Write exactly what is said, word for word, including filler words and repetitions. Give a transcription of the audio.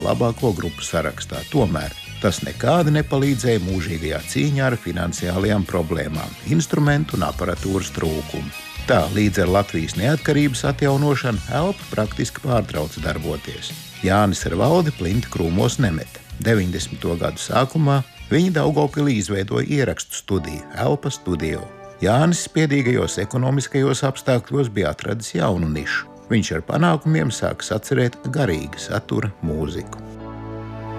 labāko grupu sarakstā. Tomēr tas nekādi nepalīdzēja mūžīgajā cīņā ar finansiālajām problēmām, instrumentu un aparatūras trūkumu. Tā, līdz ar Latvijas neatkarības atjaunošanu elpa praktiski pārtrauca darboties. Jānis ar valdi plinti krūmos nemeta. deviņdesmito gadu sākumā viņi Daugavpilī izveidoja ierakstu studiju Elpa Studio. Jānis spiedīgajos ekonomiskajos apstākļos bija atradis jaunu nišu. Viņš ar panākumiem sāka sacerēt garīga satura mūziku.